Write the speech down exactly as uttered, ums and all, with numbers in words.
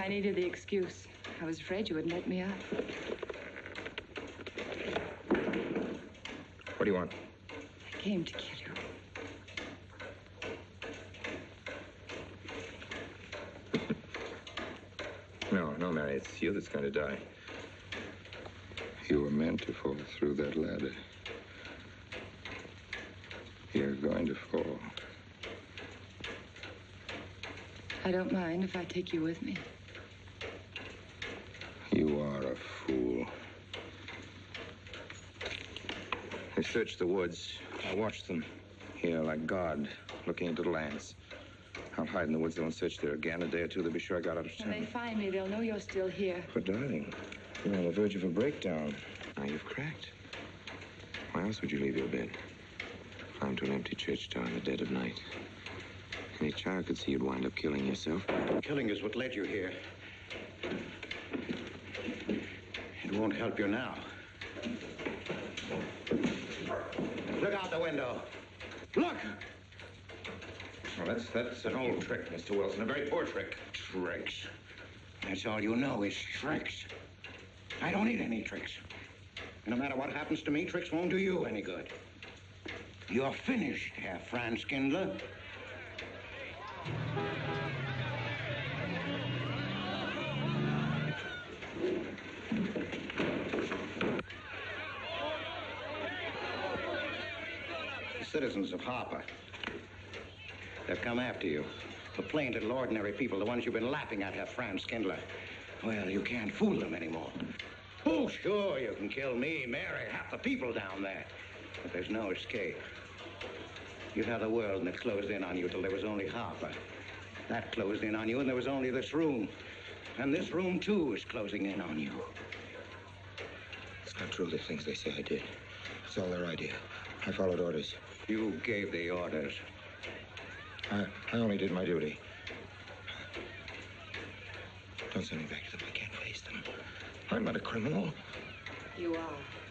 I needed the excuse. I was afraid you wouldn't let me out. What do you want? I came to kill you. No, no, Mary, it's you that's going to die. You were meant to fall through that ladder. You're going to fall. I don't mind if I take you with me. You are a fool. They searched the woods. I watched them here like God, looking into the lands. I'll hide in the woods. They won't search there again. A day or two, they'll be sure I got out of town. When they find me, they'll know you're still here. But, darling, you're on the verge of a breakdown. Now you've cracked. Why else would you leave your bed? Climb to an empty church tower in the dead of night. Any child could see you'd wind up killing yourself. Killing is what led you here. It won't help you now. Look out the window. Look! Well, that's, that's an old trick, Mister Wilson. A very poor trick. Tricks. That's all you know is tricks. I don't need any tricks. No matter what happens to me, tricks won't do you any good. You're finished, Herr Franz Kindler. The citizens of Harper. They've come after you. The plain little ordinary people, the ones you've been laughing at, Herr Franz Kindler. Well, you can't fool them anymore. Oh, sure, you can kill me, Mary, half the people down there. But there's no escape. You had the world and it closed in on you till there was only Harper. That closed in on you and there was only this room. And this room, too, is closing in on you. It's not true, the things they say I did. It's all their idea. I followed orders. You gave the orders. I, I only did my duty. Don't send me back to them. I can't face them. I'm not a criminal. You are.